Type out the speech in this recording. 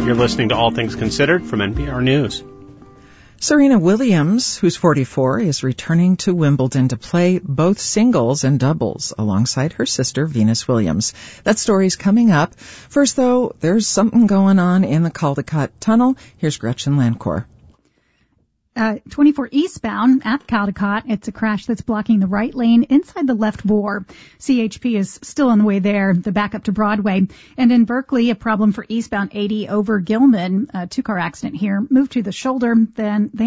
You're listening to All Things Considered from NPR News. Serena Williams, who's 44, is returning to Wimbledon to play both singles and doubles alongside her sister, Venus Williams. That story's coming up. First, though, there's something going on in the Caldecott Tunnel. Here's Gretchen Lancourt. 24 eastbound at Caldecott. It's a crash that's blocking the right lane inside the left bore. CHP is still on the way there, the backup to Broadway. And in Berkeley, a problem for eastbound 80 over Gilman. A two-car accident here. Moved to the shoulder, then they